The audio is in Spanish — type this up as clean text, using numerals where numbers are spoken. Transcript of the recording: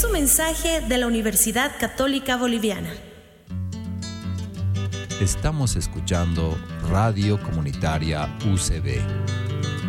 un mensaje de la Universidad Católica Boliviana. Estamos escuchando Radio Comunitaria UCB.